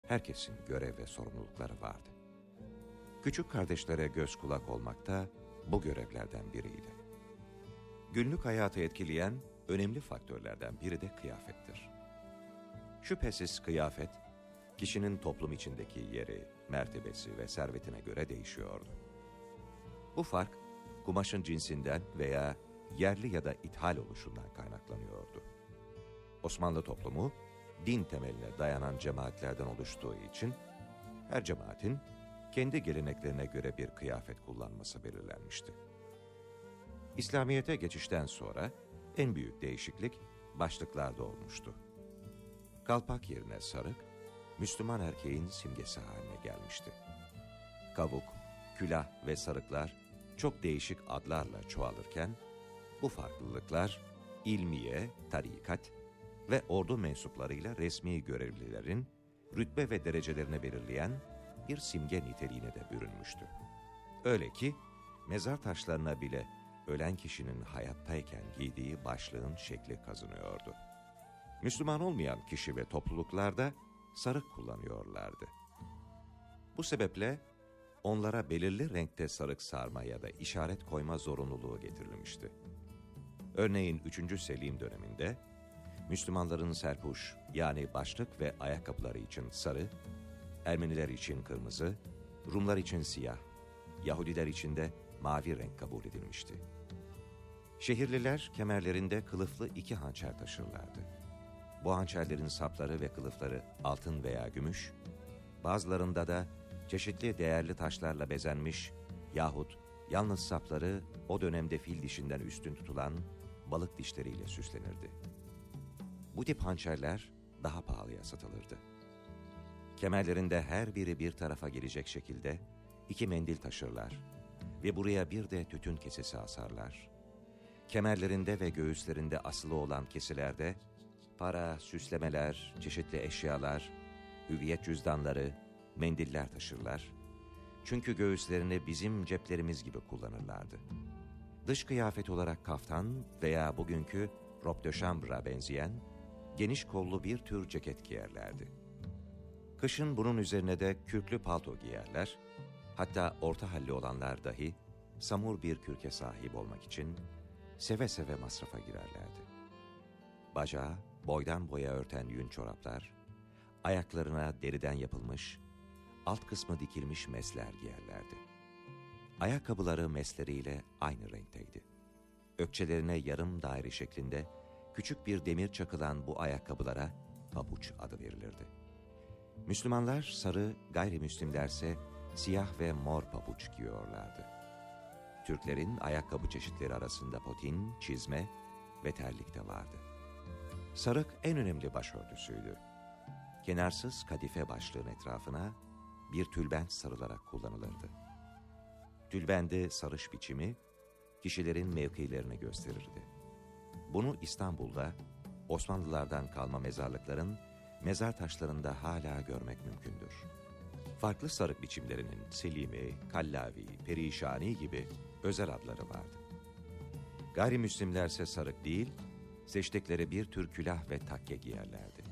herkesin görev ve sorumlulukları vardı. Küçük kardeşlere göz kulak olmak da bu görevlerden biriydi. Günlük hayatı etkileyen önemli faktörlerden biri de kıyafettir. Şüphesiz kıyafet, kişinin toplum içindeki yeri, mertebesi ve servetine göre değişiyordu. Bu fark, kumaşın cinsinden veya yerli ya da ithal oluşundan kaynaklanıyordu. Osmanlı toplumu, din temeline dayanan cemaatlerden oluştuğu için, her cemaatin kendi geleneklerine göre bir kıyafet kullanması belirlenmişti. İslamiyet'e geçişten sonra en büyük değişiklik başlıklarda olmuştu. Kalpak yerine sarık, Müslüman erkeğin simgesi haline gelmişti. Kavuk, külah ve sarıklar çok değişik adlarla çoğalırken, bu farklılıklar ilmiye, tarikat ve ordu mensuplarıyla resmi görevlilerin rütbe ve derecelerini belirleyen bir simge niteliğine de bürünmüştü. Öyle ki mezar taşlarına bile ölen kişinin hayattayken giydiği başlığın şekli kazınıyordu. Müslüman olmayan kişi ve topluluklar da sarık kullanıyorlardı. Bu sebeple onlara belirli renkte sarık sarma ya da işaret koyma zorunluluğu getirilmişti. Örneğin 3. Selim döneminde Müslümanların serpuş yani başlık ve ayakkabıları için sarı, Ermeniler için kırmızı, Rumlar için siyah, Yahudiler için de mavi renk kabul edilmişti. Şehirliler kemerlerinde kılıflı 2 hançer taşırlardı. Bu hançerlerin sapları ve kılıfları altın veya gümüş, bazılarında da çeşitli değerli taşlarla bezenmiş yahut yalnız sapları o dönemde fil dişinden üstün tutulan balık dişleriyle süslenirdi. Bu tip hançerler daha pahalıya satılırdı. Kemerlerinde her biri bir tarafa gelecek şekilde 2 mendil taşırlar ve buraya bir de tütün kesesi asarlar. Kemerlerinde ve göğüslerinde asılı olan kesilerde para, süslemeler, çeşitli eşyalar, hüviyet cüzdanları, mendiller taşırlar. Çünkü göğüslerini bizim ceplerimiz gibi kullanırlardı. Dış kıyafet olarak kaftan veya bugünkü robe de chambre'a benzeyen geniş kollu bir tür ceket giyerlerdi. Kışın bunun üzerine de kürklü palto giyerler, hatta orta halli olanlar dahi samur bir kürke sahip olmak için seve seve masrafa girerlerdi. Bacağı boydan boya örten yün çoraplar, ayaklarına deriden yapılmış, alt kısmı dikilmiş mesler giyerlerdi. Ayakkabıları mesleriyle aynı renkteydi. Ökçelerine yarım daire şeklinde küçük bir demir çakılan bu ayakkabılara pabuç adı verilirdi. Müslümanlar sarı, gayrimüslimlerse siyah ve mor pabuç giyiyorlardı. Türklerin ayakkabı çeşitleri arasında potin, çizme ve terlik de vardı. Sarık en önemli başörtüsüydü. Kenarsız kadife başlığın etrafına bir tülbent sarılarak kullanılırdı. Tülbende sarış biçimi kişilerin mevkilerini gösterirdi. Bunu İstanbul'da Osmanlılardan kalma mezarlıkların mezar taşlarında hala görmek mümkündür. Farklı sarık biçimlerinin Selimi, Kallavi, Perişani gibi özel adları vardı. Gayrimüslimlerse sarık değil, seçtikleri bir tür külah ve takke giyerlerdi.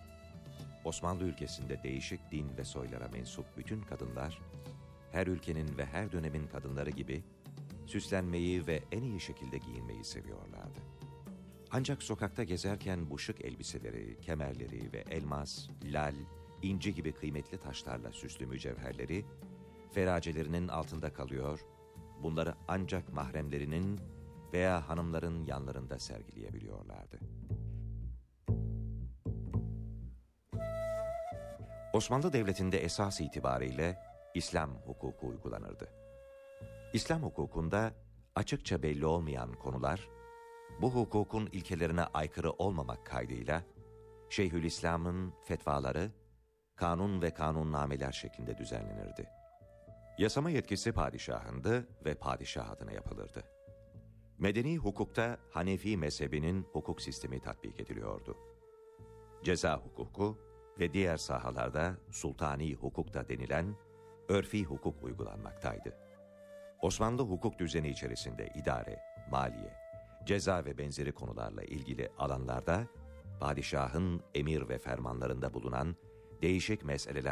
Osmanlı ülkesinde değişik din ve soylara mensup bütün kadınlar, her ülkenin ve her dönemin kadınları gibi süslenmeyi ve en iyi şekilde giyinmeyi seviyorlardı. Ancak sokakta gezerken bu şık elbiseleri, kemerleri ve elmas, lal, inci gibi kıymetli taşlarla süslü mücevherleri feracelerinin altında kalıyor, bunları ancak mahremlerinin veya hanımların yanlarında sergileyebiliyorlardı. Osmanlı Devleti'nde esas itibariyle İslam hukuku uygulanırdı. İslam hukukunda açıkça belli olmayan konular, bu hukukun ilkelerine aykırı olmamak kaydıyla Şeyhülislam'ın fetvaları, kanun ve kanunnameler şeklinde düzenlenirdi. Yasama yetkisi padişahındı ve padişah adına yapılırdı. Medeni hukukta Hanefi mezhebinin hukuk sistemi tatbik ediliyordu. Ceza hukuku ve diğer sahalarda sultani hukuk da denilen örfi hukuk uygulanmaktaydı. Osmanlı hukuk düzeni içerisinde idare, maliye, ceza ve benzeri konularla ilgili alanlarda padişahın emir ve fermanlarında bulunan değişik meseleler